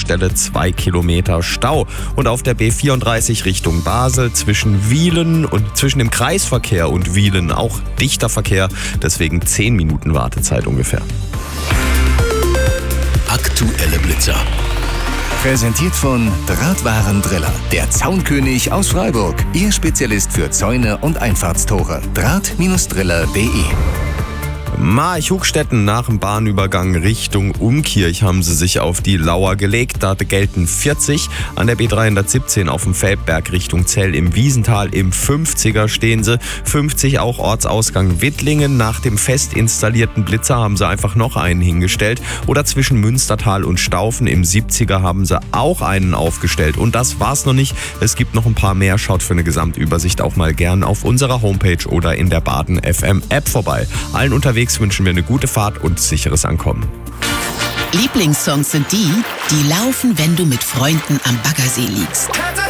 Baustelle 2 Kilometer Stau. Und auf der B34 Richtung Basel zwischen dem Kreisverkehr und Wielen auch dichter Verkehr. Deswegen 10 Minuten Wartezeit ungefähr. Aktuelle Blitzer. Präsentiert von Drahtwarendriller, der Zaunkönig aus Freiburg. Ihr Spezialist für Zäune und Einfahrtstore. Draht-driller.de. Marchhugstetten nach dem Bahnübergang Richtung Umkirch haben sie sich auf die Lauer gelegt. Da gelten 40. An der B317 auf dem Feldberg Richtung Zell im Wiesental im 50er stehen sie. 50 auch Ortsausgang Wittlingen. Nach dem fest installierten Blitzer haben sie einfach noch einen hingestellt. Oder zwischen Münstertal und Staufen im 70er haben sie auch einen aufgestellt. Und das war's noch nicht. Es gibt noch ein paar mehr. Schaut für eine Gesamtübersicht auch mal gern auf unserer Homepage oder in der Baden FM App vorbei. Allen unterwegs wünschen wir eine gute Fahrt und sicheres Ankommen. Lieblingssongs sind die laufen, wenn du mit Freunden am Baggersee liegst.